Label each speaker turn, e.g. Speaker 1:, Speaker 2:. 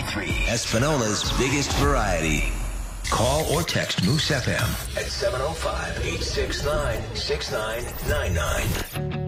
Speaker 1: 101.3, Espanola's biggest variety. Call or text Moose FM at 705-869-6999.